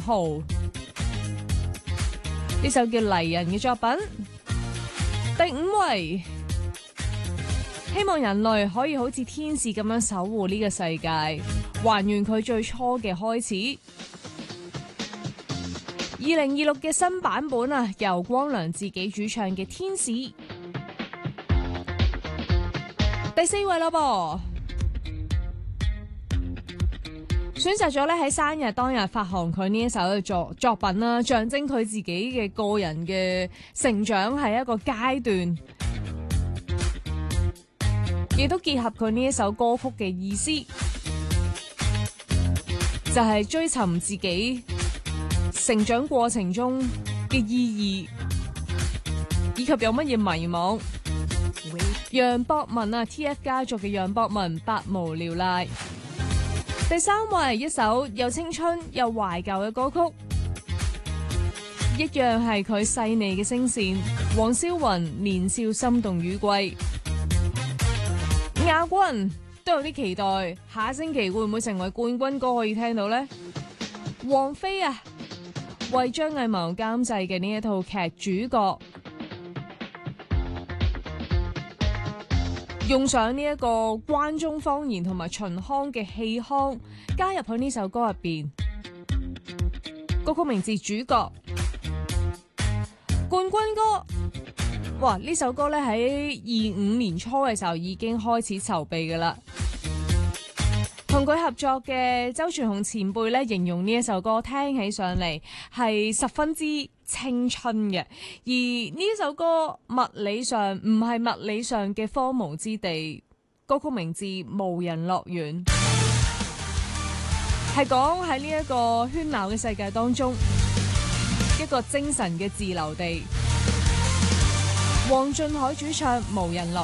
號，呢首叫黎人嘅作品。第5位，希望人類可以好似天使咁樣守護呢個世界，還原佢最初嘅開始。2026嘅新版本啊，由光良自己主唱嘅《天使》。第4位咯噃，選擇咗咧喺生日當日發行佢呢一首嘅作品啦，象徵佢自己嘅個人嘅成長係一個階段，亦都結合佢呢一首歌曲嘅意思，就係追尋自己成長過程中嘅意義，以及有乜嘢迷惘。楊博文啊 ，TF 家族嘅楊博文，百無聊賴。第3位，一首又青春又懷舊嘅歌曲，一樣係佢細膩嘅聲線。黃霄雲，年少心動雨季。亞軍都有啲期待，下星期會唔會成為冠軍歌可以聽到呢？王菲啊，為張藝謀監製嘅呢一套劇主角，用上呢一個關中方言同埋秦腔嘅氣腔，加入去呢首歌入邊。歌曲名字《主角》，冠軍歌。哇！呢首歌咧喺25年初嘅時候已經開始籌備噶啦。同佢合作嘅周傳雄前輩咧，形容呢一首歌聽起上嚟係十分之青春嘅，而呢首歌物理上唔係物理上嘅荒蕪之地。歌曲名字《無人樂園》，係講喺呢一個喧鬧嘅世界當中，一個精神嘅自留地。黃俊凱主唱《無人樂